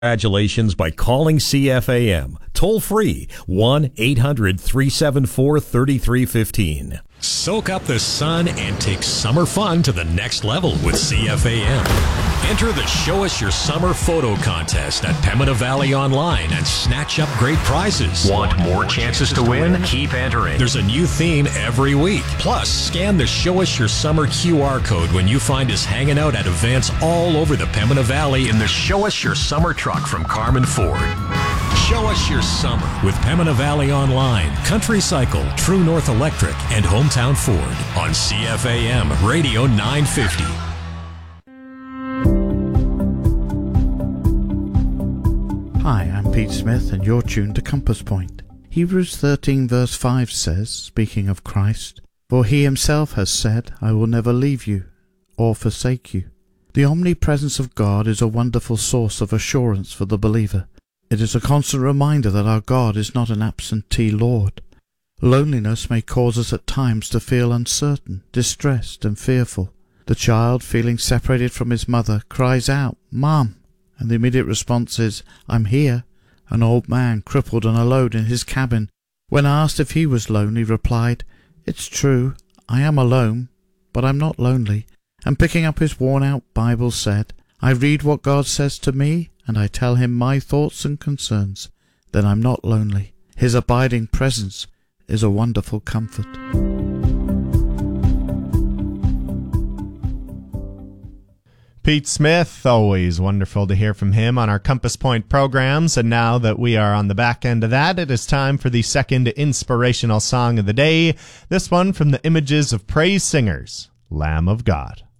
Congratulations by calling CFAM. Toll free 1-800-374-3315. Soak up the sun and take summer fun to the next level with CFAM. Enter the Show Us Your Summer photo contest at Pembina Valley Online and snatch up great prizes. Want more chances to win? Keep entering. There's a new theme every week. Plus, scan the Show Us Your Summer QR code when you find us hanging out at events all over the Pembina Valley in the Show Us Your Summer truck from Carmen Ford. Show Us Your Summer with Pembina Valley Online, Country Cycle, True North Electric, and Hometown Ford on CFAM Radio 950. Hi, I'm Pete Smith, and you're tuned to Compass Point. Hebrews 13 verse 5 says, speaking of Christ, "For he himself has said, I will never leave you or forsake you." The omnipresence of God is a wonderful source of assurance for the believer. It is a constant reminder that our God is not an absentee Lord. Loneliness may cause us at times to feel uncertain, distressed, and fearful. The child, feeling separated from his mother, cries out, "Mom!" and the immediate response is, "I'm here." An old man, crippled and alone in his cabin, when asked if he was lonely, replied, "It's true, I am alone, but I'm not lonely." And picking up his worn-out Bible said, "I read what God says to me, and I tell him my thoughts and concerns. Then I'm not lonely. His abiding presence is a wonderful comfort." Pete Smith, always wonderful to hear from him on our Compass Point programs. And now that we are on the back end of that, it is time for the second inspirational song of the day. This one from the Images of Praise Singers, Lamb of God.